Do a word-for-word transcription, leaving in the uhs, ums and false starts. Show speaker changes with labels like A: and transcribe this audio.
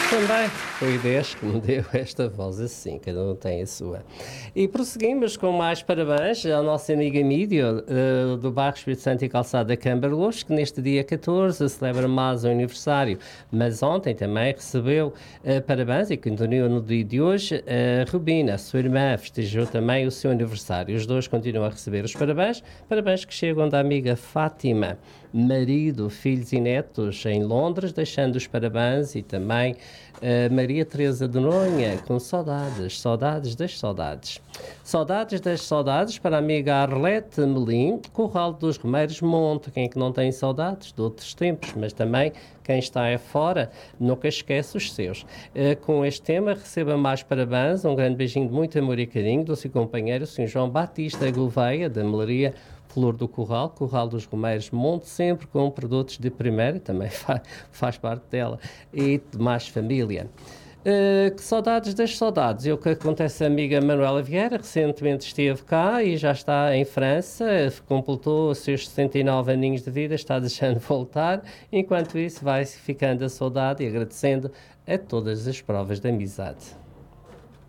A: Também foi Deus que me deu esta voz assim, cada um tem a sua. E prosseguimos com mais parabéns à nossa amiga Mídio, uh, do bairro Espírito Santo e Calçada Cambarlos, que neste dia catorze celebra mais o aniversário, mas ontem também recebeu uh, parabéns e continua no dia de hoje. A uh, Rubina, a sua irmã, festejou também o seu aniversário. Os dois continuam a receber os parabéns, parabéns que chegam da amiga Fátima, marido, filhos e netos em Londres, deixando os parabéns, e também uh, Maria Teresa de Noronha, com saudades, saudades das saudades. Saudades das saudades para a amiga Arlete Melim, Corral dos Remeiros Monte, quem é que não tem saudades de outros tempos, mas também quem está é fora, nunca esquece os seus. Uh, com este tema, receba mais parabéns, um grande beijinho de muito amor e carinho do seu companheiro, o senhor João Batista Gouveia, da Melaria Flor do Corral, Corral dos Romeiros Monte, sempre com produtos de primeira, também faz, faz parte dela, e de mais família. Uh, que saudades das saudades. E o que acontece, a amiga Manuela Vieira recentemente esteve cá e já está em França, completou os seus sessenta e nove aninhos de vida, está deixando voltar. Enquanto isso, vai ficando a saudade e agradecendo a todas as provas de amizade.